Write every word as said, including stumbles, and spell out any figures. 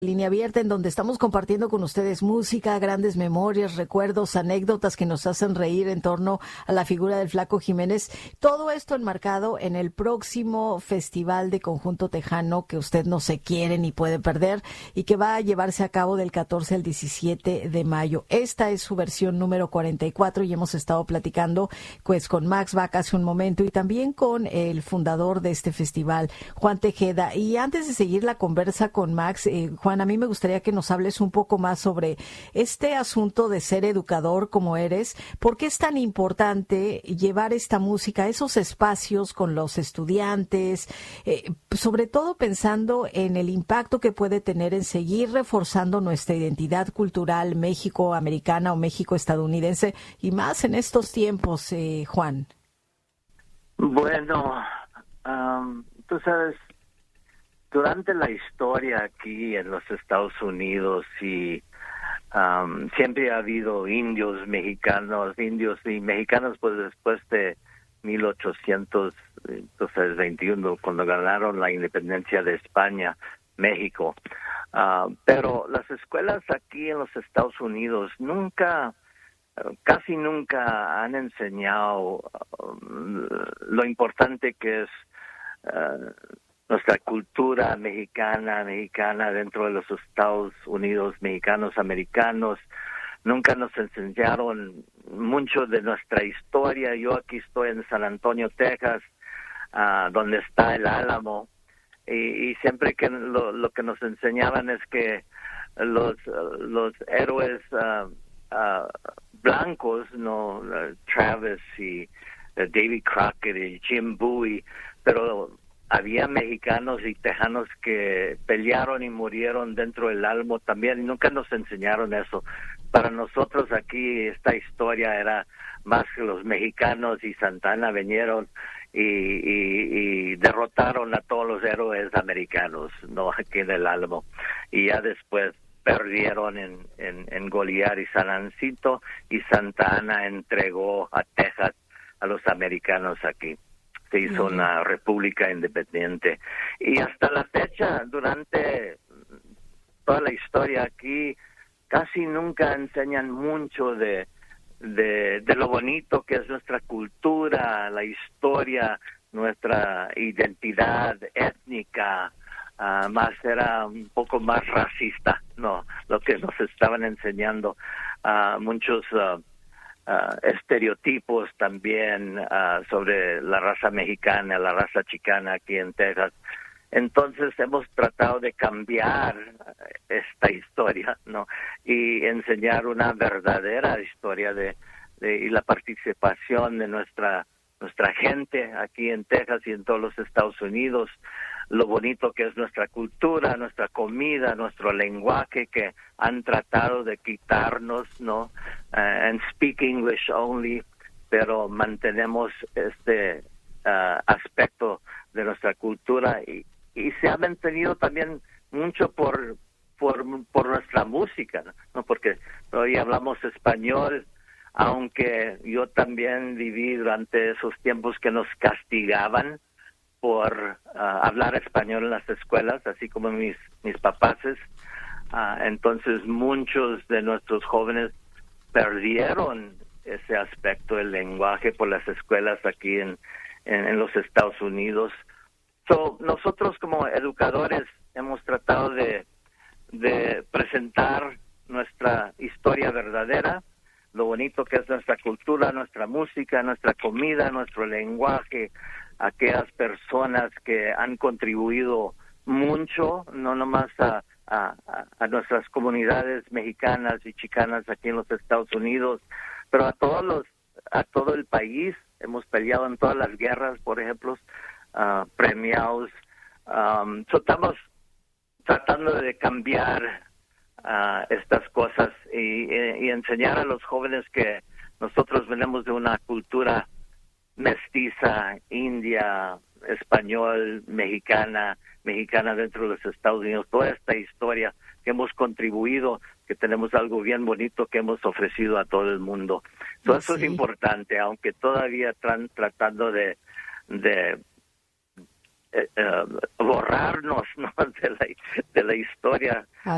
Línea abierta en donde estamos compartiendo con ustedes música, grandes memorias, recuerdos, anécdotas que nos hacen reír en torno a la figura del Flaco Jiménez. Todo esto enmarcado en el próximo Festival de Conjunto Tejano que usted no se quiere ni puede perder y que va a llevarse a cabo del catorce al diecisiete de mayo. Esta es su versión número cuarenta y cuatro y hemos estado platicando pues con Max Vaca hace un momento y también con el fundador de este festival, Juan Tejeda. Y antes de seguir la conversa con Max, eh, Juan, a mí me gustaría que nos hables un poco más sobre este asunto de ser educador como eres. ¿Por qué es tan importante llevar esta música a esos espacios con los estudiantes? Eh, sobre todo pensando en el impacto que puede tener en seguir reforzando nuestra identidad cultural México-americana o México-estadounidense y más en estos tiempos, eh, Juan. Bueno, um, tú sabes, durante la historia aquí en los Estados Unidos y um, siempre ha habido indios mexicanos, indios y mexicanos pues después de mil ochocientos veintiuno, cuando ganaron la independencia de España, México. Uh, pero las escuelas aquí en los Estados Unidos nunca, casi nunca han enseñado um, lo importante que es uh, nuestra cultura mexicana, mexicana dentro de los Estados Unidos, mexicanos, americanos. Nunca nos enseñaron mucho de nuestra historia. Yo aquí estoy en San Antonio, Texas, uh, donde está el Álamo, y, y siempre que lo, lo que nos enseñaban es que los, los héroes uh, uh, blancos, no, uh, Travis y uh, Davy Crockett y Jim Bowie, pero había mexicanos y tejanos que pelearon y murieron dentro del Álamo también y nunca nos enseñaron eso. Para nosotros aquí esta historia era más que los mexicanos y Santa Anna vinieron y, y, y derrotaron a todos los héroes americanos, no aquí en el Álamo. Y ya después perdieron en, en, en Goliat y San Jacinto y Santa Anna entregó a Texas a los americanos aquí. Se hizo uh-huh. una república independiente. Y hasta la fecha, durante toda la historia aquí, casi nunca enseñan mucho de, de, de lo bonito que es nuestra cultura, la historia, nuestra identidad étnica. Uh, más era un poco más racista, no, lo que nos estaban enseñando. Uh, muchos... Uh, Uh, estereotipos también uh, sobre la raza mexicana, la raza chicana aquí en Texas. Entonces hemos tratado de cambiar esta historia, ¿no? Y enseñar una verdadera historia de, de y la participación de nuestra nuestra gente aquí en Texas y en todos los Estados Unidos, lo bonito que es nuestra cultura, nuestra comida, nuestro lenguaje que han tratado de quitarnos, ¿no? Uh, and speak English only, pero mantenemos este uh, aspecto de nuestra cultura y, y se ha mantenido también mucho por por, por nuestra música, ¿no? Porque hoy hablamos español, aunque yo también viví durante esos tiempos que nos castigaban por uh, hablar español en las escuelas, así como mis mis papases. Uh, entonces muchos de nuestros jóvenes perdieron ese aspecto del lenguaje por las escuelas aquí en, en, en los Estados Unidos. So, nosotros como educadores hemos tratado de, de presentar nuestra historia verdadera, lo bonito que es nuestra cultura, nuestra música, nuestra comida, nuestro lenguaje, aquellas personas que han contribuido mucho, no nomás a, a, a nuestras comunidades mexicanas y chicanas aquí en los Estados Unidos, pero a todos los, a todo el país. Hemos peleado en todas las guerras, por ejemplo, uh, premiados. Um, so estamos tratando de cambiar uh, estas cosas y, y, y enseñar a los jóvenes que nosotros venimos de una cultura mestiza, india, español, mexicana, mexicana dentro de los Estados Unidos, toda esta historia que hemos contribuido, que tenemos algo bien bonito que hemos ofrecido a todo el mundo. So, eso sí. Es importante, aunque todavía están tratando de, de eh, uh, borrarnos, ¿no? de, la, de la historia